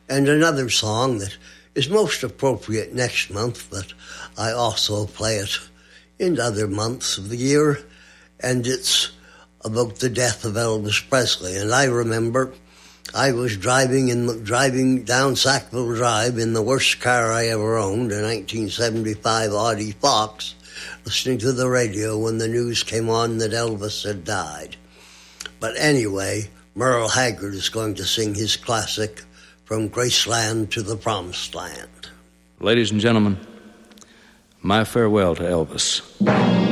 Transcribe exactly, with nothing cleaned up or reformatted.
And another song that is most appropriate next month, but I also play it in other months of the year, and it's about the death of Elvis Presley. And I remember I was driving in driving down Sackville Drive in the worst car I ever owned, a nineteen seventy-five Audi Fox, listening to the radio when the news came on that Elvis had died. But anyway, Merle Haggard is going to sing his classic, From Graceland to the Promised Land. Ladies and gentlemen, my farewell to Elvis.